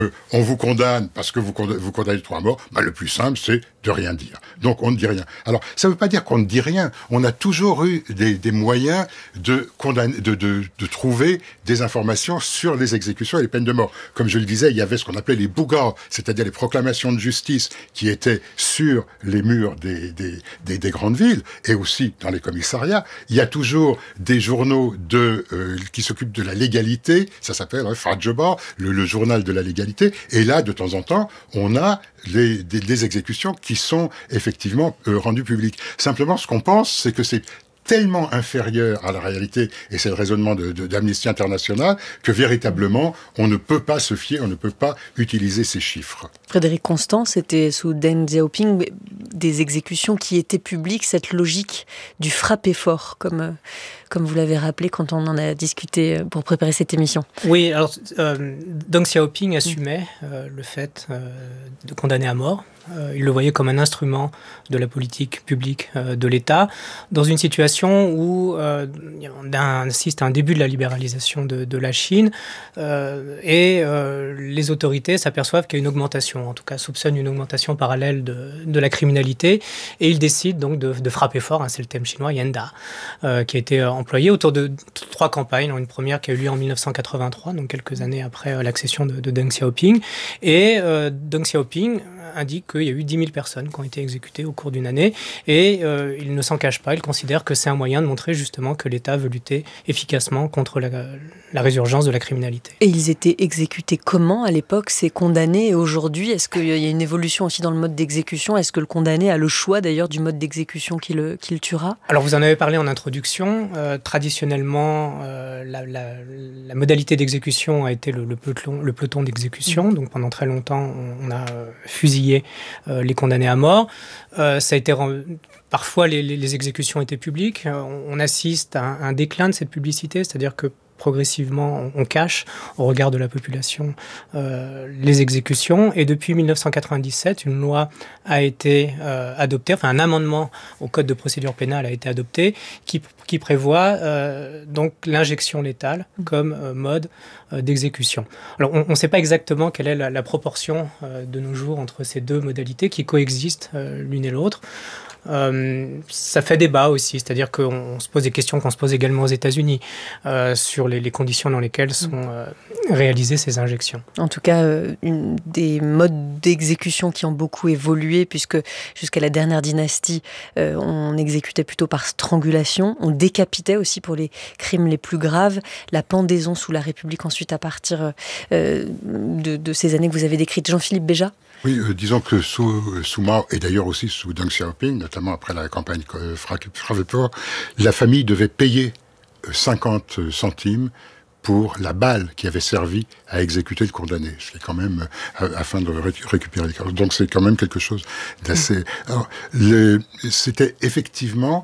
On vous condamne parce que vous condamnez 3 morts, le plus simple, c'est de rien dire. Donc, on ne dit rien. Alors, ça ne veut pas dire qu'on ne dit rien. On a toujours eu des moyens de trouver des informations sur les exécutions et les peines de mort. Comme je le disais, il y avait ce qu'on appelait les bougas, c'est-à-dire les proclamations de justice qui étaient sur les murs des grandes villes et aussi dans les commissariats. Il y a toujours des journaux qui s'occupent de la légalité. Ça s'appelle Fadjoba, le journal de la légalité. Et là, de temps en temps, on a des exécutions qui sont effectivement rendues publiques. Simplement, ce qu'on pense, c'est que c'est tellement inférieur à la réalité, et c'est le raisonnement d'Amnesty International, que véritablement, on ne peut pas se fier, on ne peut pas utiliser ces chiffres. Frédéric Constant, c'était sous Deng Xiaoping des exécutions qui étaient publiques, cette logique du frapper fort, comme vous l'avez rappelé quand on en a discuté pour préparer cette émission. Oui, alors Deng Xiaoping assumait le fait de condamner à mort. Il le voyait comme un instrument de la politique publique de l'État, dans une situation où on assiste à un début de la libéralisation de la Chine, et les autorités s'aperçoivent qu'il y a une augmentation, en tout cas soupçonnent une augmentation parallèle de la criminalité, et ils décident donc de frapper fort, c'est le thème chinois, Yanda, qui a été employé autour de 3 campagnes. Une première qui a eu lieu en 1983, donc quelques années après l'accession de Deng Xiaoping, et Deng Xiaoping indique qu'il y a eu 10 000 personnes qui ont été exécutées au cours d'une année, et il ne s'en cache pas, il considère que c'est un moyen de montrer justement que l'État veut lutter efficacement contre la résurgence de la criminalité. Et ils étaient exécutés comment à l'époque, ces condamnés, et aujourd'hui, est-ce qu'il y a une évolution aussi dans le mode d'exécution? Est-ce que le condamné a le choix d'ailleurs du mode d'exécution qui le tuera? Alors vous en avez parlé en introduction, traditionnellement la modalité d'exécution a été le peloton d'exécution, donc pendant très longtemps on a fusillé les condamnés à mort. Ça a été parfois les exécutions étaient publiques. On assiste à un déclin de cette publicité, c'est-à-dire que progressivement, on cache au regard de la population les exécutions. Et depuis 1997, une loi a été adoptée, un amendement au Code de procédure pénale a été adopté qui prévoit donc l'injection létale comme mode d'exécution. Alors, on ne sait pas exactement quelle est la proportion de nos jours entre ces deux modalités qui coexistent l'une et l'autre. Ça fait débat aussi, c'est-à-dire qu'on se pose des questions qu'on se pose également aux États-Unis sur les conditions dans lesquelles sont réalisées ces injections. En tout cas, des modes d'exécution qui ont beaucoup évolué, puisque jusqu'à la dernière dynastie, on exécutait plutôt par strangulation, on décapitait aussi pour les crimes les plus graves, la pendaison sous la République ensuite à partir de ces années que vous avez décrites. Jean-Philippe Béja? Oui, disons que sous Mao, et d'ailleurs aussi sous Deng Xiaoping, notamment après la campagne Frappez-fort, la famille devait payer 50 centimes pour la balle qui avait servi à exécuter le condamné. Ce qui est quand même, afin de récupérer les corps. Donc c'est quand même quelque chose d'assez... Alors, c'était effectivement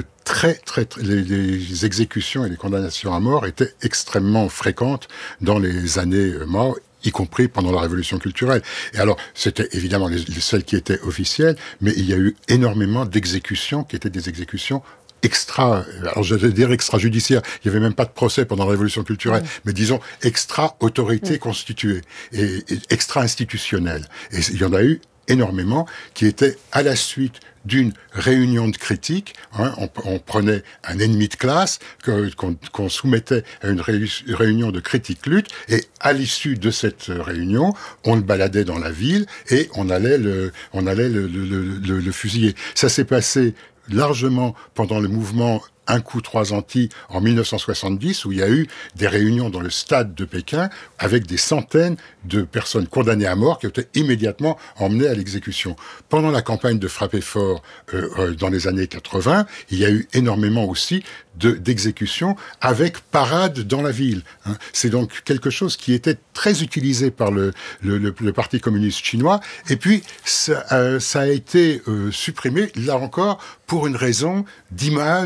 les exécutions et les condamnations à mort étaient extrêmement fréquentes dans les années Mao, y compris pendant la révolution culturelle. Et alors, c'était évidemment celles qui étaient officielles, mais il y a eu énormément d'exécutions qui étaient des exécutions alors je vais dire extrajudiciaire, il n'y avait même pas de procès pendant la révolution culturelle, mais disons extra-autorité constituée et extra-institutionnelle. Et il y en a eu énormément qui étaient à la suite d'une réunion de critique. On prenait un ennemi de classe qu'on soumettait à une réunion de critique-lutte, et à l'issue de cette réunion, on le baladait dans la ville et on allait le fusiller. Ça s'est passé largement pendant le mouvement Un coup, 3 Antilles en 1970, où il y a eu des réunions dans le stade de Pékin avec des centaines de personnes condamnées à mort qui ont été immédiatement emmenées à l'exécution. Pendant la campagne de Frappez-fort dans les années 80, il y a eu énormément aussi d'exécutions avec parade dans la ville. C'est donc quelque chose qui était très utilisé par le Parti communiste chinois, et puis ça a été supprimé, là encore, pour une raison d'image du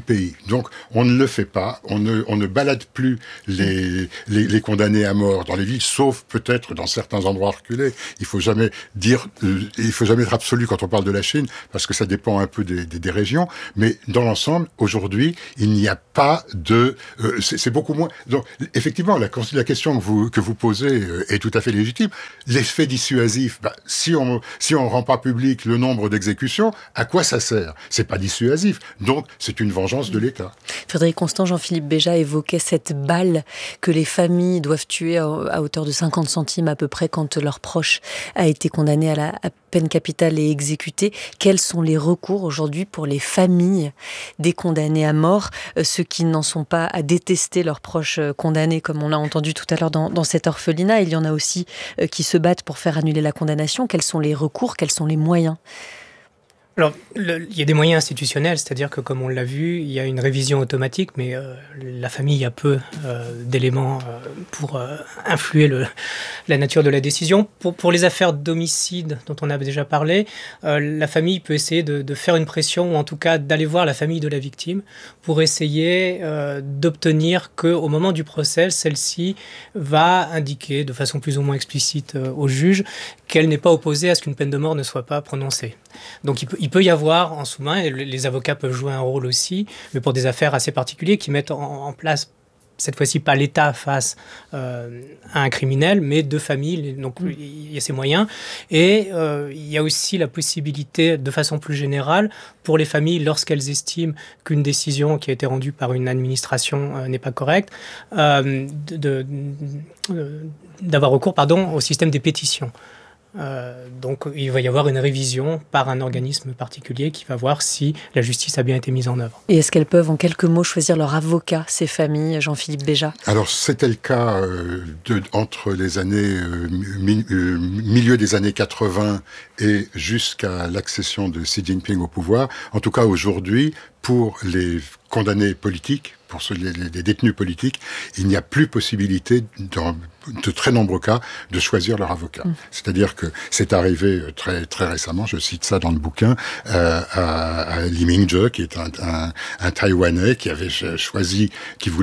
pays. Donc, on ne le fait pas. On ne balade plus les condamnés à mort dans les villes, sauf peut-être dans certains endroits reculés. Il faut jamais être absolu quand on parle de la Chine, parce que ça dépend un peu des régions. Mais dans l'ensemble, aujourd'hui, il n'y a pas de... c'est beaucoup moins... Donc, effectivement, la question que vous posez est tout à fait légitime. L'effet dissuasif, si on rend pas public le nombre d'exécutions, à quoi ça sert ? C'est pas dissuasif. Donc, c'est une vengeance de l'État. Frédéric Constant, Jean-Philippe Béja évoquait cette balle que les familles doivent tuer à hauteur de 50 centimes à peu près quand leur proche a été condamné à peine capitale et exécuté. Quels sont les recours aujourd'hui pour les familles des condamnés à mort, ceux qui n'en sont pas à détester leurs proches condamnés, comme on l'a entendu tout à l'heure dans cet orphelinat. Il y en a aussi qui se battent pour faire annuler la condamnation. Quels sont les recours, quels sont les moyens ? Alors, il y a des moyens institutionnels, c'est-à-dire que, comme on l'a vu, il y a une révision automatique, mais la famille a peu d'éléments pour influer la nature de la décision. Pour les affaires d'homicide dont on a déjà parlé, la famille peut essayer de faire une pression, ou en tout cas d'aller voir la famille de la victime, pour essayer d'obtenir qu'au moment du procès, celle-ci va indiquer de façon plus ou moins explicite au juge qu'elle n'est pas opposée à ce qu'une peine de mort ne soit pas prononcée. Donc il peut y avoir en sous-main, et les avocats peuvent jouer un rôle aussi, mais pour des affaires assez particulières qui mettent en place, cette fois-ci pas l'État face à un criminel, mais deux familles, donc il y a ces moyens. Et il y a aussi la possibilité, de façon plus générale, pour les familles, lorsqu'elles estiment qu'une décision qui a été rendue par une administration n'est pas correcte, d'avoir recours au système des pétitions. Donc il va y avoir une révision par un organisme particulier qui va voir si la justice a bien été mise en œuvre. Et est-ce qu'elles peuvent en quelques mots choisir leur avocat, ces familles, Jean-Philippe Béja ? Alors c'était le cas entre les années milieu des années 80 et jusqu'à l'accession de Xi Jinping au pouvoir. En tout cas aujourd'hui, pour les condamnés politiques, pour les détenus politiques, il n'y a plus possibilité, dans de très nombreux cas, de choisir leur avocat. C'est-à-dire que c'est arrivé très, très récemment, je cite ça dans le bouquin, à Li Mingzhe, qui est un Taïwanais qui avait choisi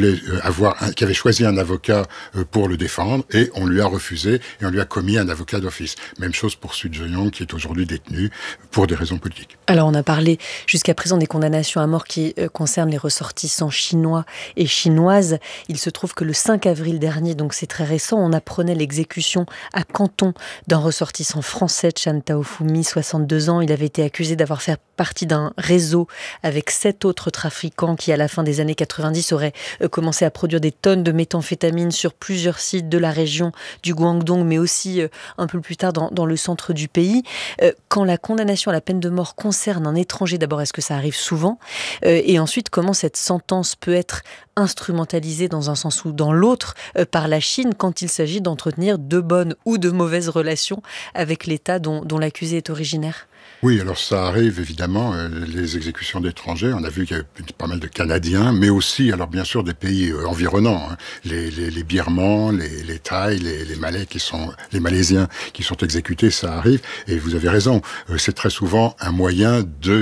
un avocat pour le défendre, et on lui a refusé, et on lui a commis un avocat d'office. Même chose pour Su Zhejiang, qui est aujourd'hui détenu pour des raisons politiques. Alors on a parlé jusqu'à présent des condamnations à mort qui concernent les ressortissants chinois et chinoises. Il se trouve que le 5 avril dernier, donc c'est très récent, on apprenait l'exécution à Canton d'un ressortissant français, Chan Taofumi, 62 ans. Il avait été accusé d'avoir fait partie d'un réseau avec 7 autres trafiquants qui, à la fin des années 90, auraient commencé à produire des tonnes de méthamphétamine sur plusieurs sites de la région du Guangdong, mais aussi un peu plus tard dans le centre du pays. Quand la condamnation à la peine de mort concerne un étranger, d'abord, est-ce que ça arrive souvent ? Et ensuite, comment cette sentence peut être instrumentalisée dans un sens ou dans l'autre par la Chine quand il s'agit d'entretenir de bonnes ou de mauvaises relations avec l'État dont l'accusé est originaire ? Oui, alors ça arrive évidemment, les exécutions d'étrangers. On a vu qu'il y avait pas mal de Canadiens, mais aussi, alors bien sûr, des pays environnants, hein, les Birmans, les Thaïs, les Malais les Malaisiens qui sont exécutés, ça arrive. Et vous avez raison, c'est très souvent un moyen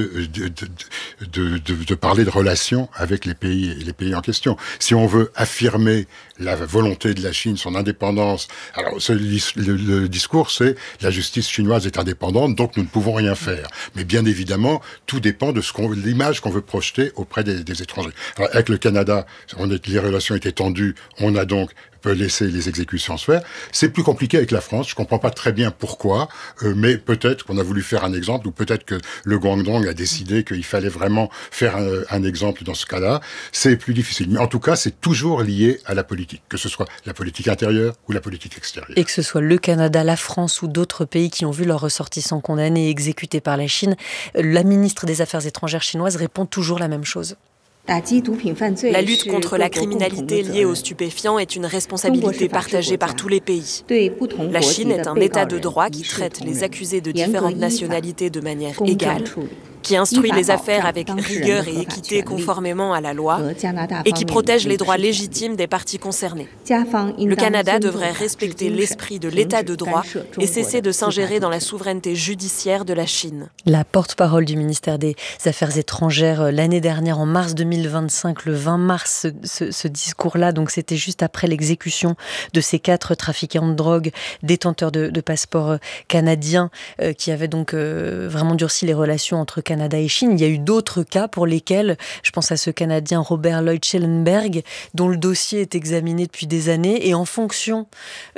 de parler de relations avec les pays en question. Si on veut affirmer la volonté de la Chine, son indépendance, alors le discours c'est la justice chinoise est indépendante, donc nous ne pouvons rien faire. Mais bien évidemment, tout dépend de l'image qu'on veut projeter auprès des étrangers. Alors, avec le Canada, les relations étaient tendues, on a donc laisser les exécutions se faire. C'est plus compliqué avec la France, je comprends pas très bien pourquoi, mais peut-être qu'on a voulu faire un exemple, ou peut-être que le Guangdong a décidé qu'il fallait vraiment faire un exemple dans ce cas-là. C'est plus difficile. Mais en tout cas, c'est toujours lié à la politique, que ce soit la politique intérieure ou la politique extérieure. Et que ce soit le Canada, la France ou d'autres pays qui ont vu leurs ressortissants condamnés et exécutés par la Chine, la ministre des Affaires étrangères chinoise répond toujours la même chose. La lutte contre la criminalité liée aux stupéfiants est une responsabilité partagée par tous les pays. La Chine est un État de droit qui traite les accusés de différentes nationalités de manière égale. qui instruit les affaires avec rigueur et équité conformément à la loi et qui protège les droits légitimes des parties concernées. Le Canada devrait respecter l'esprit de l'état de droit et cesser de s'ingérer dans la souveraineté judiciaire de la Chine. La porte-parole du ministère des Affaires étrangères l'année dernière, en mars 2025, le 20 mars, ce discours-là, donc c'était juste après l'exécution de ces 4 trafiquants de drogue, détenteurs de passeports canadiens, qui avaient donc vraiment durci les relations entre Canada et Chine. Il y a eu d'autres cas pour lesquels, je pense à ce Canadien Robert Lloyd Schellenberg, dont le dossier est examiné depuis des années, et en fonction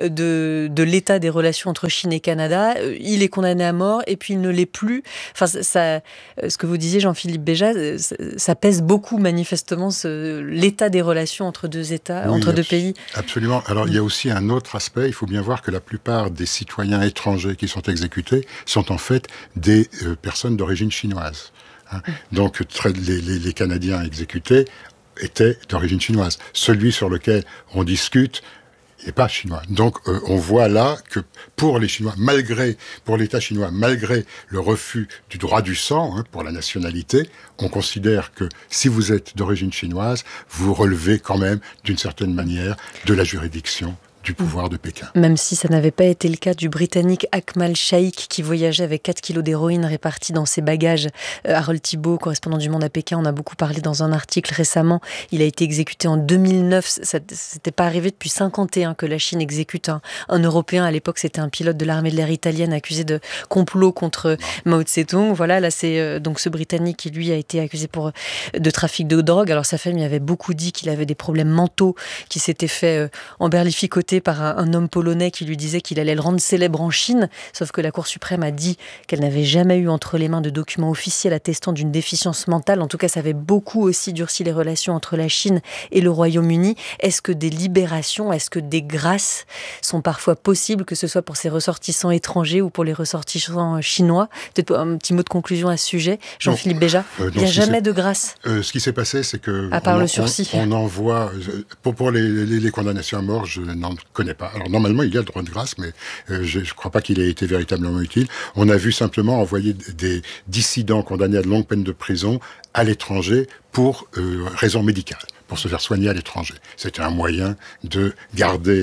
de l'état des relations entre Chine et Canada, il est condamné à mort et puis il ne l'est plus. Enfin, ça, ce que vous disiez, Jean-Philippe Béja, ça pèse beaucoup manifestement l'état des relations entre deux États, entre deux pays. Absolument. Alors il y a aussi un autre aspect. Il faut bien voir que la plupart des citoyens étrangers qui sont exécutés sont en fait des personnes d'origine chinoise. Donc les Canadiens exécutés étaient d'origine chinoise. Celui sur lequel on discute n'est pas chinois. Donc on voit là que pour les Chinois, pour l'État chinois, malgré le refus du droit du sang, pour la nationalité, on considère que si vous êtes d'origine chinoise, vous relevez quand même d'une certaine manière de la juridiction du pouvoir de Pékin. Même si ça n'avait pas été le cas du Britannique Akmal Shaikh qui voyageait avec 4 kilos d'héroïne répartis dans ses bagages. Harold Thibault, correspondant du Monde à Pékin, on a beaucoup parlé dans un article récemment. Il a été exécuté en 2009. Ça n'était pas arrivé depuis 51 que la Chine exécute un Européen. À l'époque, c'était un pilote de l'armée de l'air italienne accusé de complot contre Mao Tse-tung. Voilà, là c'est donc ce Britannique qui lui a été accusé de trafic de drogue. Alors sa famille avait beaucoup dit qu'il avait des problèmes mentaux, qui s'était fait emberlificoter par un homme polonais qui lui disait qu'il allait le rendre célèbre en Chine, sauf que la Cour suprême a dit qu'elle n'avait jamais eu entre les mains de documents officiels attestant d'une déficience mentale. En tout cas, ça avait beaucoup aussi durci les relations entre la Chine et le Royaume-Uni. Est-ce que des libérations, est-ce que des grâces sont parfois possibles, que ce soit pour ces ressortissants étrangers ou pour les ressortissants chinois? Peut-être un petit mot de conclusion à ce sujet, Jean-Philippe Béja. Il n'y a jamais de grâce. Ce qui s'est passé, c'est que à part le sursis. On envoie pour les condamnations à mort, je n'en connais pas. Alors normalement, il y a le droit de grâce, mais je ne crois pas qu'il ait été véritablement utile. On a vu simplement envoyer des dissidents condamnés à de longues peines de prison à l'étranger pour raison médicale, pour se faire soigner à l'étranger. C'était un moyen de garder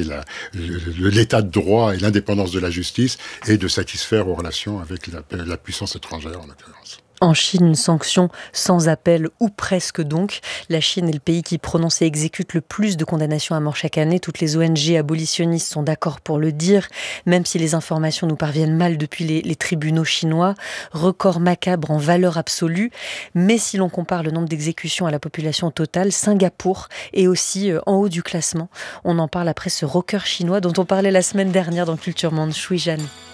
l'état de droit et l'indépendance de la justice et de satisfaire aux relations avec la puissance étrangère, en l'occurrence. En Chine, une sanction sans appel, ou presque donc. La Chine est le pays qui prononce et exécute le plus de condamnations à mort chaque année. Toutes les ONG abolitionnistes sont d'accord pour le dire, même si les informations nous parviennent mal depuis les tribunaux chinois. Record macabre en valeur absolue. Mais si l'on compare le nombre d'exécutions à la population totale, Singapour est aussi en haut du classement. On en parle après ce rocker chinois dont on parlait la semaine dernière dans Culture Monde, Shui Zhan.